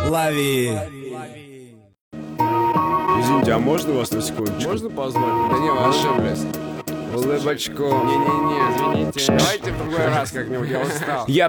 лови. Извините, а можно вас на секундочку? Можно позвать? Да не, вы ошиблись. Улыбочку. Не-не-не, извините. Давайте в другой раз как-нибудь, я устал.